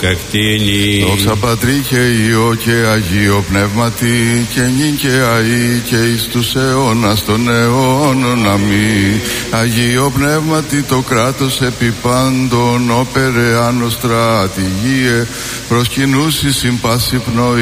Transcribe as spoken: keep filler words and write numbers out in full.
κτήνη. Δόξα Πατρί και Υιό και Αγίο Πνεύματι, και νυν και αεί και εις τους αιώνας των αιώνων. Αμήν. Αγίο Πνεύματι το κράτος επί πάντων, όπερε άνωστρα ατυγίε, προσκυνούσι συμπάση πνοή.